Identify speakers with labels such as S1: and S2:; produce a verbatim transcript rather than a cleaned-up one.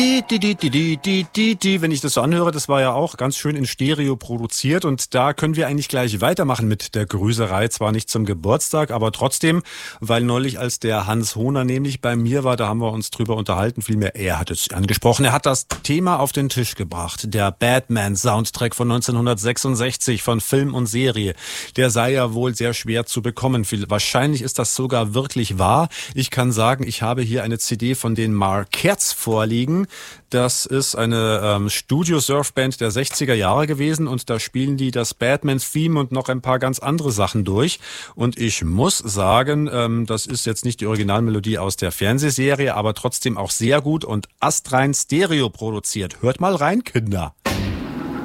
S1: Die, die, die, die, die, die, die, wenn ich das so anhöre, das war ja auch ganz schön in Stereo produziert und da können wir eigentlich gleich weitermachen mit der Grüßerei. Zwar nicht zum Geburtstag, aber trotzdem, weil neulich als der Hans Hohner nämlich bei mir war, da haben wir uns drüber unterhalten, vielmehr er hat es angesprochen. Er hat das Thema auf den Tisch gebracht. Der Batman-Soundtrack von neunzehnhundertsechsundsechzig von Film und Serie, der sei ja wohl sehr schwer zu bekommen. Wahrscheinlich ist das sogar wirklich wahr. Ich kann sagen, ich habe hier eine C D von den Marquettes vorliegen. Das ist eine ähm, Studio-Surfband der sechziger Jahre gewesen und da spielen die das Batman-Theme und noch ein paar ganz andere Sachen durch. Und ich muss sagen, ähm, das ist jetzt nicht die Originalmelodie aus der Fernsehserie, aber trotzdem auch sehr gut und astrein Stereo produziert. Hört mal rein, Kinder.